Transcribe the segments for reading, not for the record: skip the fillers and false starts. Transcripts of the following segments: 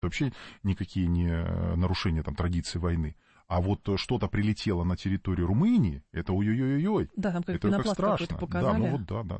вообще никакие не нарушения там традиции войны. А вот что-то прилетело на территорию Румынии, это ой-ой-ой-ой. Да, там как это пенопласт страшно. какой-то показали. Да, ну вот да.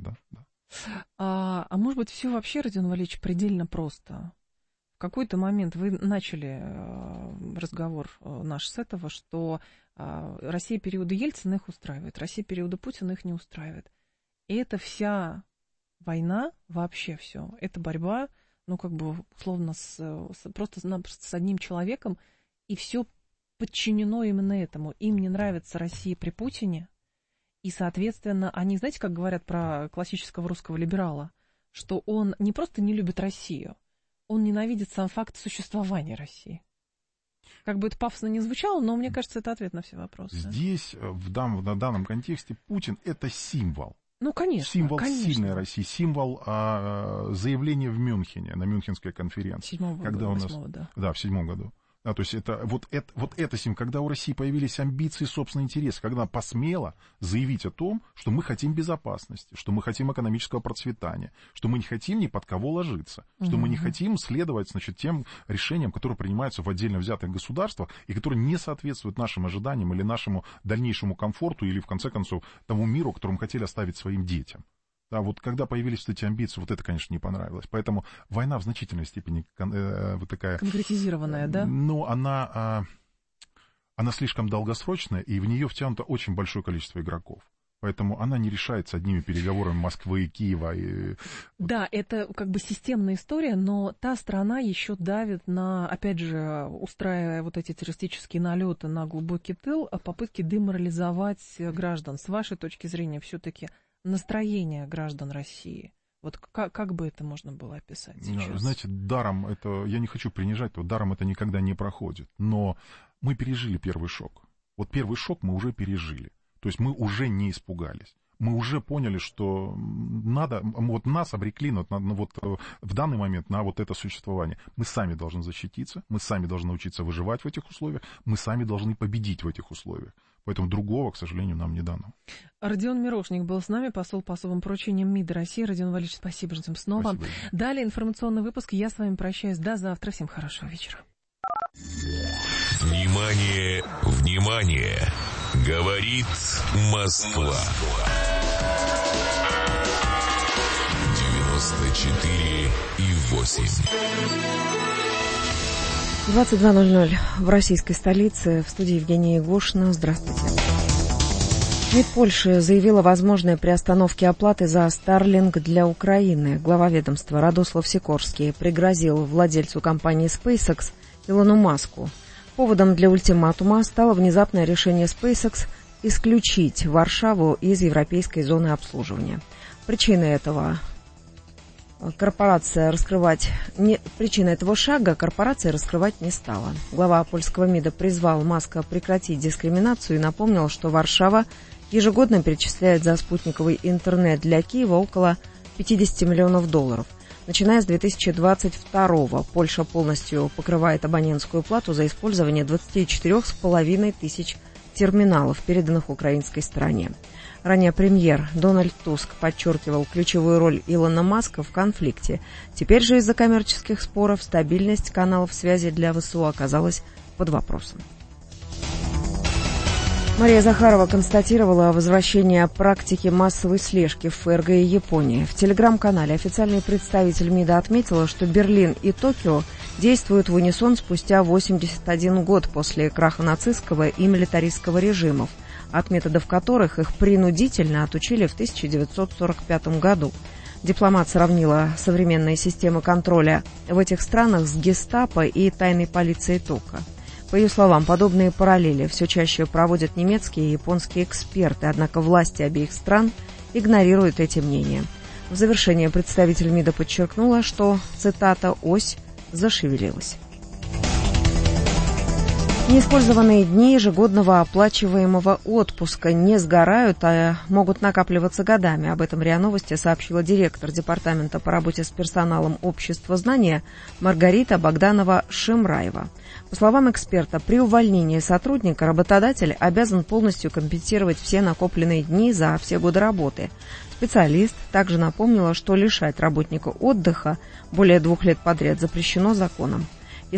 А может быть, все вообще, Родион Валерьевич, предельно просто? В какой-то момент вы начали разговор наш с этого, что Россия периода Ельцина их устраивает, Россия периода Путина их не устраивает. И это вся война, вообще все, это борьба, ну, как бы, условно, просто-напросто с одним человеком, и все подчинено именно этому. Им не нравится Россия при Путине, и, соответственно, они, знаете, как говорят про классического русского либерала, что он не просто не любит Россию, он ненавидит сам факт существования России. Как бы это пафосно не звучало, но мне кажется, это ответ на все вопросы. Здесь, в данном контексте, Путин — это символ. Ну, конечно. Символ сильной России, символ заявления в Мюнхене, на Мюнхенской конференции. 7-8, да. Да, в 7 году. Да, то есть это символ, когда у России появились амбиции, собственные интересы, когда она посмела заявить о том, что мы хотим безопасности, что мы хотим экономического процветания, что мы не хотим ни под кого ложиться, что мы не хотим следовать, значит, тем решениям, которые принимаются в отдельно взятых государствах и которые не соответствуют нашим ожиданиям или нашему дальнейшему комфорту или, в конце концов, тому миру, который мы хотели оставить своим детям. Да, вот когда появились эти амбиции, вот это, конечно, не понравилось. Поэтому война в значительной степени вот такая... Конкретизированная, да? Ну, она слишком долгосрочная, и в нее втянуто очень большое количество игроков. Поэтому она не решается одними переговорами Москвы и Киева. Да, это как бы системная история, но та страна еще давит на, опять же, устраивая вот эти террористические налеты на глубокий тыл, попытки деморализовать граждан. С вашей точки зрения, все-таки настроение граждан России. Вот как бы это можно было описать сейчас? Знаете, даром это, я не хочу принижать, то даром это никогда не проходит. Но мы пережили первый шок. Вот первый шок мы уже пережили. То есть мы уже не испугались. Мы уже поняли, что вот нас обрекли вот в данный момент на вот это существование. Мы сами должны защититься, мы сами должны научиться выживать в этих условиях, мы сами должны победить в этих условиях. Поэтому другого, к сожалению, нам не дано. Родион Мирошник был с нами, посол по особым поручениям МИДа России. Родион Валерьевич, спасибо, ждем снова. Спасибо. Далее информационный выпуск. Я с вами прощаюсь. До завтра. Всем хорошего вечера. Внимание, внимание! Говорит Москва. 94,8. 22:00 в российской столице. В студии Евгения Егошина. Здравствуйте. МИД Польши заявил о возможной приостановке оплаты за Starlink для Украины. Глава ведомства Радослав Сикорский пригрозил владельцу компании SpaceX Илону Маску. Поводом для ультиматума стало внезапное решение SpaceX исключить Варшаву из европейской зоны обслуживания. Причина этого шага корпорация раскрывать не стала. Глава польского МИДа призвал Маска прекратить дискриминацию и напомнил, что Варшава ежегодно перечисляет за спутниковый интернет для Киева около $50 миллионов. Начиная с 2022-го Польша полностью покрывает абонентскую плату за использование 24,5 тысяч терминалов, переданных украинской стороне. Ранее премьер Дональд Туск подчеркивал ключевую роль Илона Маска в конфликте. Теперь же из-за коммерческих споров стабильность каналов связи для ВСУ оказалась под вопросом. Мария Захарова констатировала возвращение практики массовой слежки в ФРГ и Японии. В телеграм-канале официальный представитель МИДа отметила, что Берлин и Токио действуют в унисон спустя 81 год после краха нацистского и милитаристского режимов, от методов которых их принудительно отучили в 1945 году. Дипломат сравнила современные системы контроля в этих странах с гестапо и тайной полицией ТОКа. По ее словам, подобные параллели все чаще проводят немецкие и японские эксперты, однако власти обеих стран игнорируют эти мнения. В завершение представитель МИДа подчеркнула, что, цитата, «ось зашевелилась». Неиспользованные дни ежегодного оплачиваемого отпуска не сгорают, а могут накапливаться годами. Об этом РИА Новости сообщила директор департамента по работе с персоналом Общества знания Маргарита Богданова-Шемраева. По словам эксперта, при увольнении сотрудника работодатель обязан полностью компенсировать все накопленные дни за все годы работы. Специалист также напомнила, что лишать работника отдыха более 2 лет подряд запрещено законом.